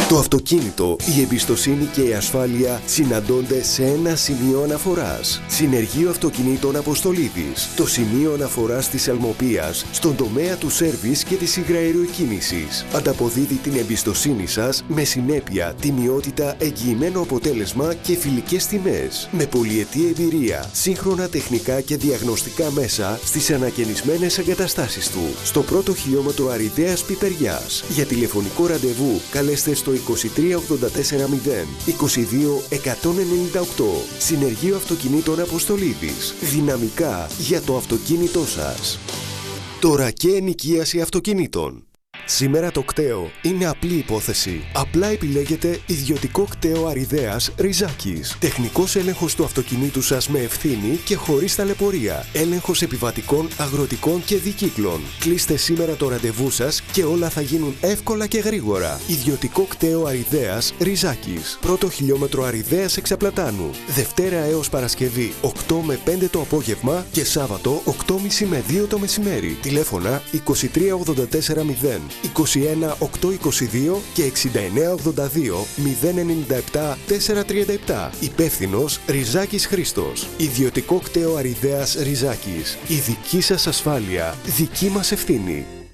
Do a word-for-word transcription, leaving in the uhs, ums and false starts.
Το αυτοκίνητο, η εμπιστοσύνη και η ασφάλεια συναντώνται σε ένα σημείο αναφοράς. Συνεργείο Αυτοκινήτων Αποστολίδης. Το σημείο αναφοράς της Αλμοπίας στον τομέα του σέρβις και της υγραεροεκκίνησης. Ανταποδίδει την εμπιστοσύνη σας με συνέπεια, τιμιότητα, εγγυημένο αποτέλεσμα και φιλικές τιμές. Με πολυετή εμπειρία, σύγχρονα τεχνικά και διαγνωστικά μέσα στις ανακαινισμένες εγκαταστάσεις του. Στο πρώτο χιλιόμετρο Αριδαίας Πιπεριάς. Για τηλεφωνικό ραντεβού καλέστε στο είκοσι τρία ογδόντα τέσσερα μηδέν είκοσι δύο εκατόν ενενήντα οκτώ. Συνεργείο Αυτοκινήτων Αποστολίδης. Δυναμικά για το αυτοκίνητό σας. Τώρα και ενοικίαση αυτοκινήτων. Σήμερα το κτέο είναι απλή υπόθεση. Απλά επιλέγετε ιδιωτικό κτέο Αριδαίας Ριζάκης. Τεχνικός έλεγχος του αυτοκινήτου σας με ευθύνη και χωρίς ταλαιπωρία. Έλεγχος επιβατικών, αγροτικών και δικύκλων. Κλείστε σήμερα το ραντεβού σας και όλα θα γίνουν εύκολα και γρήγορα. Ιδιωτικό κτέο Αριδαίας Ριζάκης. Πρώτο χιλιόμετρο Αριδαίας Εξαπλατάνου. Δευτέρα έως Παρασκευή οκτώ με πέντε το απόγευμα και Σάββατο οκτώ και μισή με δύο το μεσημέρι. Τηλέφωνα είκοσι τρία ογδόντα τέσσερα μηδέν είκοσι ένα οκτακόσια είκοσι δύο και εξήντα εννέα ογδόντα δύο μηδέν ενενήντα επτά τετρακόσια τριάντα επτά. Υπεύθυνος Ριζάκης Χρήστος. Ιδιωτικό κτέο Αριδαίας Ριζάκης. Η δική σας ασφάλεια, δική μας ευθύνη.